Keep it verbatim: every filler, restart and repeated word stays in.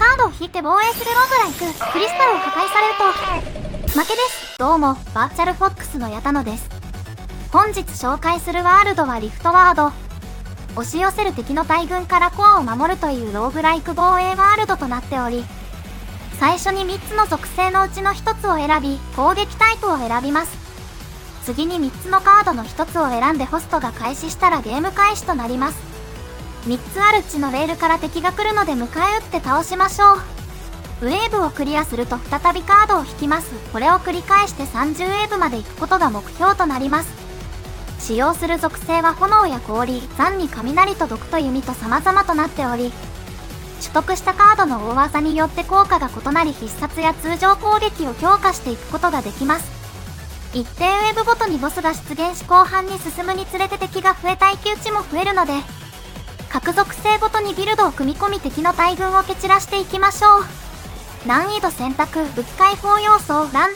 ードを引いて防衛するローグライク。クリスタルを破壊されると負けです。どうも、バーチャルフォックスの矢田野です。本日紹介するワールドはリフトワード。押し寄せる敵の大軍からコアを守るというローグライク防衛ワールドとなっており、最初にみっつの属性のうちのひとつを選び、攻撃タイプを選びます。次にみっつのカードのひとつを選んでホストが開始したらゲーム開始となります。みっつあるうちのレールから敵が来るので迎え撃って倒しましょう。ウェーブをクリアすると再びカードを引きます。これを繰り返してさんじゅうウェーブまで行くことが目標となります。使用する属性は炎や氷、残に雷と毒と弓と様々となっており、取得したカードの大技によって効果が異なり必殺や通常攻撃を強化していくことができます。一定ウェーブごとにボスが出現し後半に進むにつれて敵が増え耐久値も増えるので、各属性ごとにビルドを組み込み敵の大軍を蹴散らしていきましょう。難易度選択、武器解放要素、ランダム